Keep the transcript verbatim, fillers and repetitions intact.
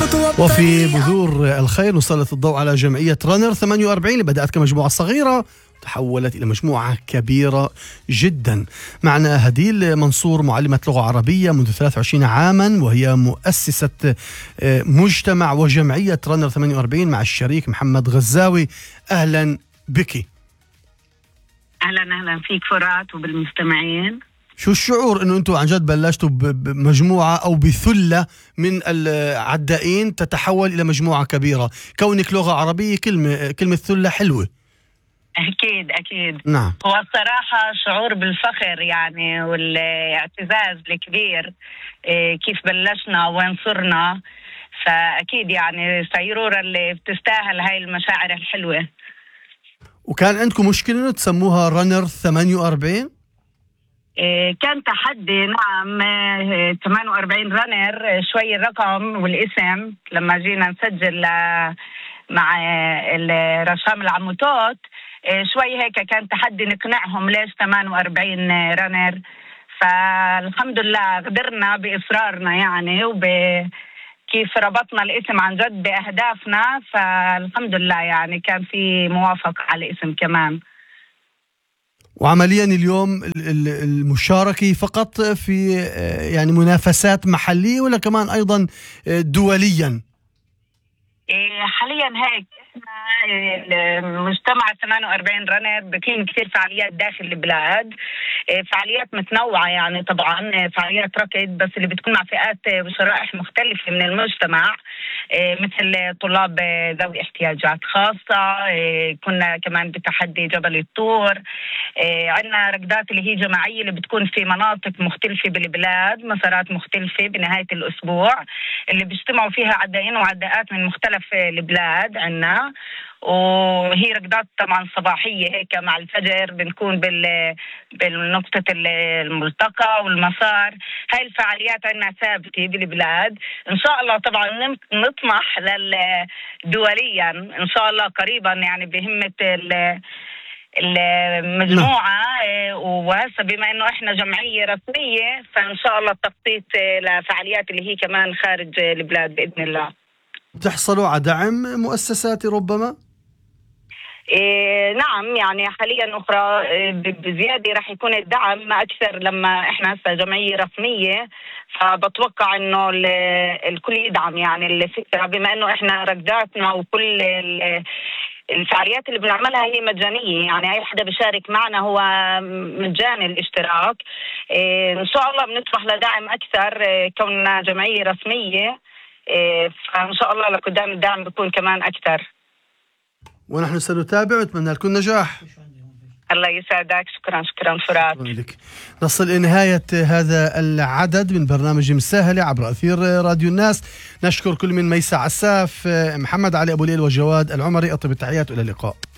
وفي بذور الخير نسلط الضوء على جمعية رانر ثمانية وأربعين اللي بدأت كمجموعة صغيرة تحولت إلى مجموعة كبيرة جدا. معنا هديل منصور، معلمة لغة عربية منذ ثلاثة وعشرين عاما، وهي مؤسسة مجتمع وجمعية رانر ثمانية وأربعين مع الشريك محمد غزاوي. أهلا بك. أهلا أهلا فيك فرات وبالمستمعين. شو الشعور انه انتم عن جد بلشتوا بمجموعه او بثله من العدائين تتحول الى مجموعه كبيره؟ كونك لغه عربيه كلمه كلمه ثله حلوه. اكيد اكيد. نعم. هو الصراحه شعور بالفخر يعني والاعتزاز الكبير، كيف بلشنا وين صرنا، فاكيد يعني سيروره اللي بتستاهل هاي المشاعر الحلوه. وكان عندكم مشكله انه تسموها رانر ثمانية وأربعين؟ كان تحدي. نعم، ثمانية وأربعين رانر شوي الرقم والاسم لما جينا نسجل مع رشام العموتات شوي هيك كان تحدي نقنعهم ليش ثمانية وأربعين رانر. فالحمد لله قدرنا بإصرارنا يعني وبكيف ربطنا الاسم عن جد بأهدافنا، فالحمد لله يعني كان في موافقة على الاسم كمان. وعمليا اليوم المشاركة فقط في يعني منافسات محلية ولا كمان أيضا دوليا؟ حاليا هيك المجتمع ثمانية وأربعين رانر بكين كثير فعاليات داخل البلاد، فعاليات متنوعة يعني طبعا فعاليات ركض بس اللي بتكون مع فئات وشرائح مختلفة من المجتمع، مثل طلاب ذوي احتياجات خاصة. كنا كمان بتحدي جبل الطور. عندنا ركضات اللي هي جماعية اللي بتكون في مناطق مختلفة بالبلاد، مسارات مختلفة بنهاية الأسبوع اللي بيجتمعوا فيها عدائين وعداءات من مختلف البلاد عندنا. وهي ركضات طبعا صباحية هيك مع الفجر، بنكون بال بالنقطة الملتقى والمسار. هاي الفعاليات عندنا ثابتة بالبلاد. إن شاء الله طبعا نطمح للدوليا إن شاء الله قريبا يعني بهمة المجموعة. وهسه بما إنه إحنا جمعية رسمية فإن شاء الله التخطيط لفعاليات اللي هي كمان خارج البلاد بإذن الله. تحصلوا على دعم مؤسساتي ربما؟ إيه نعم، يعني حاليا أخرى بزيادة رح يكون الدعم أكثر لما إحنا هسه جمعية رسمية، فبتوقع إنه الكل يدعم يعني الفكرة، بما إنه إحنا ركضاتنا وكل الفعاليات اللي بنعملها هي مجانية، يعني أي حدا بيشارك معنا هو مجاني الاشتراك. إيه إن شاء الله بنطمح لدعم أكثر كوننا جمعية رسمية، إيه فإن شاء الله لقدام الدعم بيكون كمان أكثر. ونحن سنتابع ونتمنى لكم نجاح. الله يسعدك. شكرا شكرا فرات. نصل إلى نهاية هذا العدد من برنامج مساهلة عبر أثير راديو الناس. نشكر كل من ميسا عساف، محمد علي أبو ليل وجواد العمري. أطيب التحيات، إلى اللقاء.